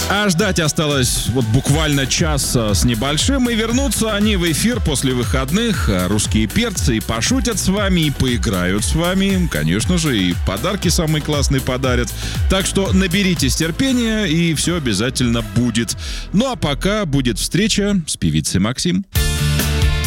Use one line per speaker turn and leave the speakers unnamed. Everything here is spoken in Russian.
А ждать осталось вот буквально час с небольшим, и вернутся они в эфир после выходных. Русские перцы и пошутят с вами, и поиграют с вами. Конечно же, и подарки самые классные подарят. Так что наберитесь терпения, и все обязательно будет. Ну а пока будет встреча с певицей Максим.